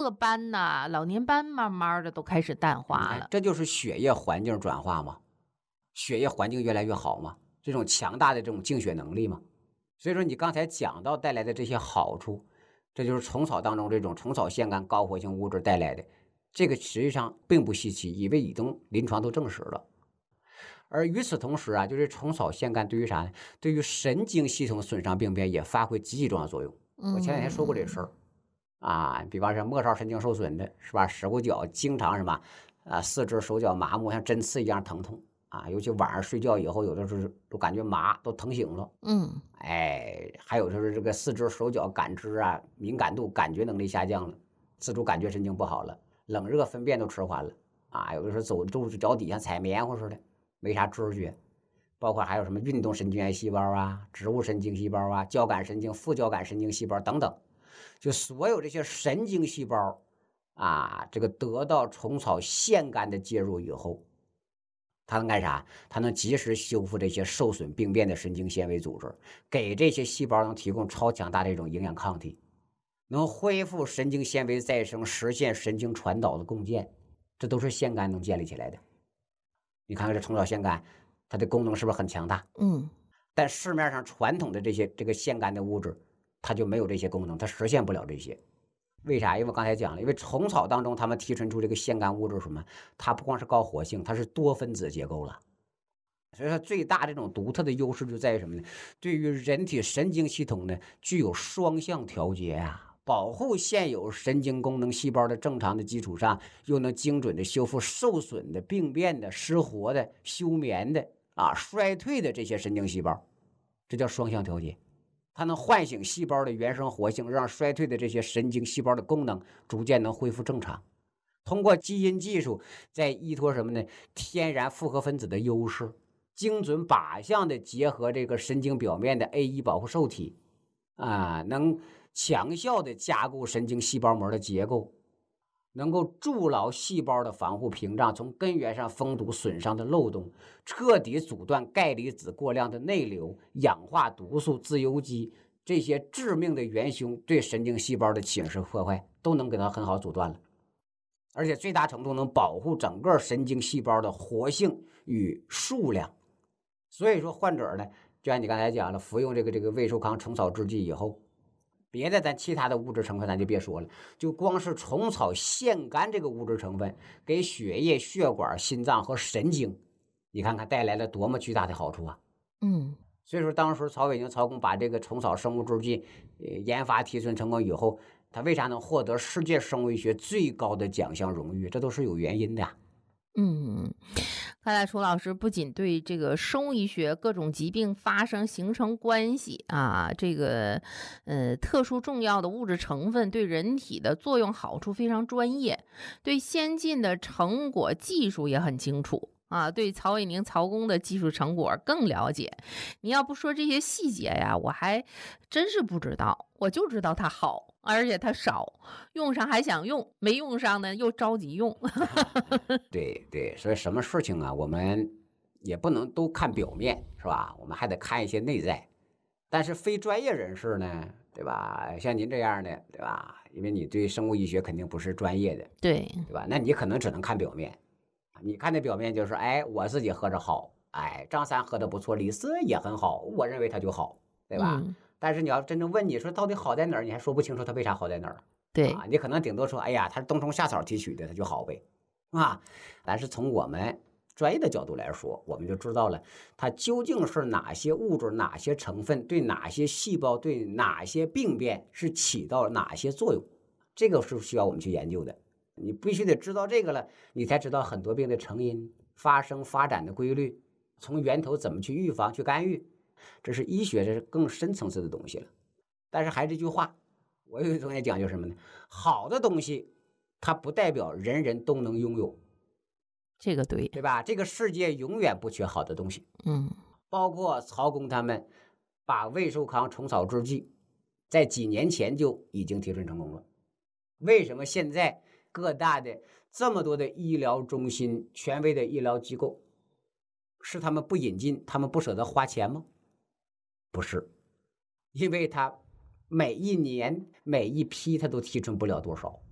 个斑呐，老年斑慢慢的都开始淡化了。 这就是血液环境转化嘛，血液环境越来越好嘛，这种强大的这种净血能力嘛。所以说你刚才讲到带来的这些好处，这就是虫草当中这种虫草腺苷高活性物质带来的，这个实际上并不稀奇，因为已经临床都证实了。而与此同时啊，就是虫草腺苷对于啥呢？对于神经系统损伤病变也发挥积极重要作用。我前两天说过这事儿啊，比方说末梢神经受损的是吧？使过脚经常什么四肢手脚麻木，像针刺一样疼痛啊，尤其晚上睡觉以后，有的时候都感觉麻，都疼醒了。还有就是这个四肢手脚感知啊，敏感度、感觉能力下降了，自主感觉神经不好了，冷热分辨都迟缓了啊，有的时候走路脚底下踩棉花似的。没啥知觉，包括还有什么运动神经元细胞啊、植物神经细胞啊、交感神经、副交感神经细胞等等，就所有这些神经细胞啊，这个得到虫草腺苷的介入以后，它能干啥？它能及时修复这些受损病变的神经纤维组织，给这些细胞能提供超强大的一种营养抗体，能恢复神经纤维再生，实现神经传导的共建，这都是腺苷能建立起来的。你看看这虫草腺苷，它的功能是不是很强大？但市面上传统的这个腺苷的物质，它就没有这些功能，它实现不了这些。为啥？因为我刚才讲了，因为虫草当中他们提纯出这个腺苷物质什么，它不光是高活性，它是多分子结构了。所以说最大这种独特的优势就在于什么呢？对于人体神经系统呢，具有双向调节啊。保护现有神经功能细胞的正常的基础上，又能精准的修复受损的、病变的、失活的、休眠的衰退的这些神经细胞，这叫双向调节。它能唤醒细胞的原生活性，让衰退的这些神经细胞的功能逐渐能恢复正常。通过基因技术，再依托什么呢？天然复合分子的优势，精准靶向的结合这个神经表面的 A1 保护受体能强效的加固神经细胞膜的结构，能够筑牢细胞的防护屏障，从根源上封堵损伤的漏洞，彻底阻断钙离子过量的内流、氧化毒素、自由基这些致命的元凶对神经细胞的侵蚀破坏，都能给它很好阻断了。而且最大程度能保护整个神经细胞的活性与数量。所以说患者呢，就像你刚才讲了，服用这个胃寿康虫草制剂以后，别的咱其他的物质成分咱就别说了，就光是虫草腺苷这个物质成分给血液、血管、心脏和神经，你看看带来了多么巨大的好处啊！所以说当时曹伟宁曹公把这个虫草生物制剂研发提纯成功以后，他为啥能获得世界生物医学最高的奖项荣誉？这都是有原因的。 看来楚老师不仅对这个生物医学各种疾病发生形成关系这个特殊重要的物质成分对人体的作用好处非常专业，对先进的成果技术也很清楚对曹伟宁曹公的技术成果更了解。你要不说这些细节呀，我还真是不知道，我就知道它好，而且它少，用上还想用，没用上呢又着急用。 对，所以什么事情我们也不能都看表面，是吧？我们还得看一些内在。但是非专业人士呢，对吧？像您这样的，对吧？因为你对生物医学肯定不是专业的， 对吧？那你可能只能看表面。你看那表面就是，我自己喝着好，张三喝的不错，李四也很好，我认为他就好，对吧？但是你要真正问你说到底好在哪儿，你还说不清楚他为啥好在哪儿。 对你可能顶多说，他是冬虫夏草提取的，他就好呗，但是从我们专业的角度来说，我们就知道了它究竟是哪些物质、哪些成分对哪些细胞、对哪些病变是起到哪些作用，这个是需要我们去研究的。你必须得知道这个了，你才知道很多病的成因、发生发展的规律，从源头怎么去预防、去干预，这是医学，这是更深层次的东西了。但是还是这句话，我有同学讲就是什么呢？好的东西它不代表人人都能拥有， 这个对吧？这个世界永远不缺好的东西。包括曹公他们把胃寿康虫草制剂在几年前就已经提纯成功了。为什么现在各大的这么多的医疗中心、权威的医疗机构，是他们不引进，他们不舍得花钱吗？不是，因为他每一年每一批他都提纯不了多少，